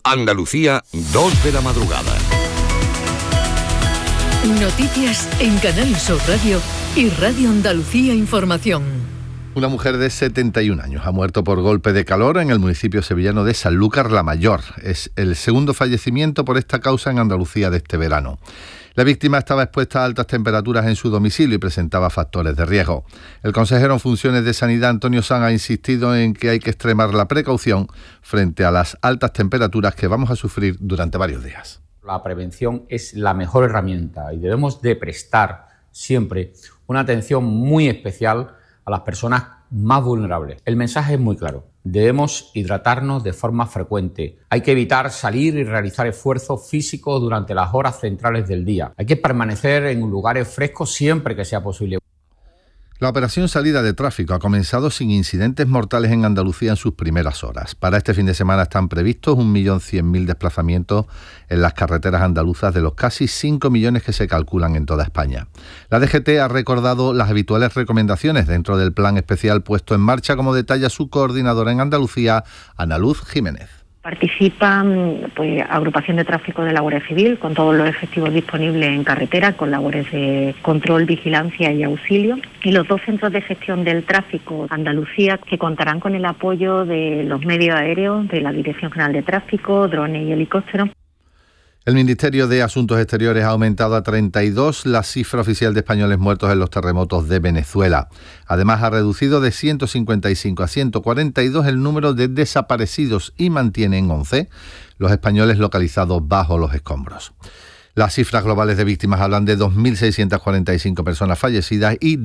Andalucía, 2 de la madrugada. Noticias en Canal Sur Radio y Radio Andalucía Información. Una mujer de 71 años ha muerto por golpe de calor en el municipio sevillano de Sanlúcar la Mayor. Es el segundo fallecimiento por esta causa en Andalucía de este verano. La víctima estaba expuesta a altas temperaturas en su domicilio y presentaba factores de riesgo. El consejero en funciones de Sanidad, Antonio Sanz, ha insistido en que hay que extremar la precaución frente a las altas temperaturas que vamos a sufrir durante varios días. La prevención es la mejor herramienta y debemos de prestar siempre una atención muy especial a las personas más vulnerables. El mensaje es muy claro. Debemos hidratarnos de forma frecuente. Hay que evitar salir y realizar esfuerzos físicos durante las horas centrales del día. Hay que permanecer en lugares frescos siempre que sea posible. La operación salida de tráfico ha comenzado sin incidentes mortales en Andalucía en sus primeras horas. Para este fin de semana están previstos 1.100.000 desplazamientos en las carreteras andaluzas de los casi 5 millones que se calculan en toda España. La DGT ha recordado las habituales recomendaciones dentro del plan especial puesto en marcha, como detalla su coordinadora en Andalucía, Ana Luz Jiménez. Participan agrupación de tráfico de la Guardia Civil con todos los efectivos disponibles en carretera, con labores de control, vigilancia y auxilio. Y los 2 centros de gestión del tráfico Andalucía, que contarán con el apoyo de los medios aéreos, de la Dirección General de Tráfico, drones y helicópteros. El Ministerio de Asuntos Exteriores ha aumentado a 32 la cifra oficial de españoles muertos en los terremotos de Venezuela. Además, ha reducido de 155 a 142 el número de desaparecidos y mantiene en 11 los españoles localizados bajo los escombros. Las cifras globales de víctimas hablan de 2.645 personas fallecidas y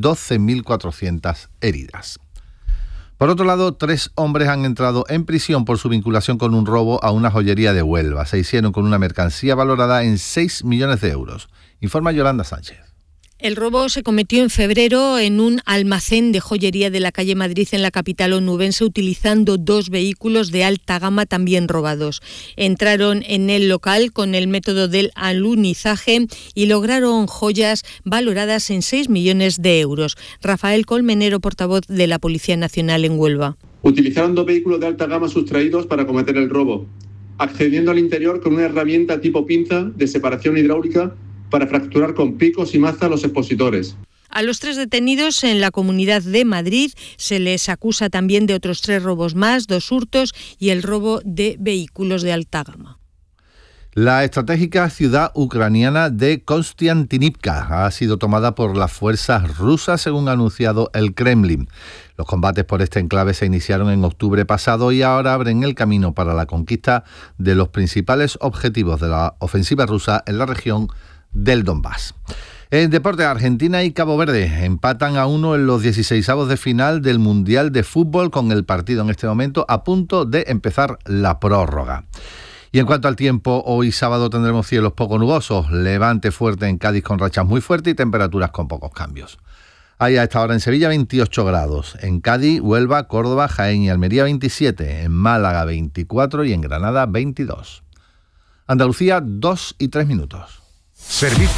12.400 heridas. Por otro lado, 3 hombres han entrado en prisión por su vinculación con un robo a una joyería de Huelva. Se hicieron con una mercancía valorada en 6 millones de euros. Informa Yolanda Sánchez. El robo se cometió en febrero en un almacén de joyería de la calle Madrid en la capital onubense, utilizando 2 vehículos de alta gama también robados. Entraron en el local con el método del alunizaje y lograron joyas valoradas en 6 millones de euros. Rafael Colmenero, portavoz de la Policía Nacional en Huelva. Utilizaron 2 vehículos de alta gama sustraídos para cometer el robo, accediendo al interior con una herramienta tipo pinza de separación hidráulica para fracturar con picos y mazas los expositores. A los 3 detenidos en la Comunidad de Madrid se les acusa también de otros 3 robos más, 2 hurtos y el robo de vehículos de alta gama. La estratégica ciudad ucraniana de Konstantinivka ha sido tomada por las fuerzas rusas, según ha anunciado el Kremlin. Los combates por este enclave se iniciaron en octubre pasado y ahora abren el camino para la conquista de los principales objetivos de la ofensiva rusa en la región del Donbass. En deporte, Argentina y Cabo Verde empatan a 1 en los 16avos de final del Mundial de Fútbol, con el partido en este momento a punto de empezar la prórroga. Y en cuanto al tiempo, hoy sábado tendremos cielos poco nubosos, levante fuerte en Cádiz con rachas muy fuertes y temperaturas con pocos cambios. Hay a esta hora en Sevilla 28 grados, en Cádiz, Huelva, Córdoba, Jaén y Almería 27, en Málaga 24 y en Granada 22. Andalucía, 2:03. Servicio